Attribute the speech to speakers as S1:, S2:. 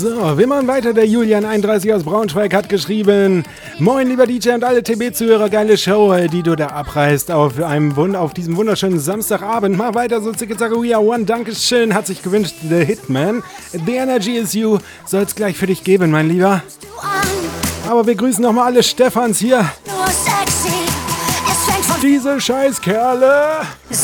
S1: So, wir machen weiter. Der Julian31 aus Braunschweig hat geschrieben: Moin, lieber DJ und alle TB-Zuhörer, geile Show, die du da abreißt auf diesem wunderschönen Samstagabend. Mach weiter so, Zicke Zacke, We Are One, Dankeschön, hat sich gewünscht, The Hitman. The Energy is You, soll's gleich für dich geben, mein Lieber. Aber wir grüßen nochmal alle Stefans hier. Diese Scheißkerle.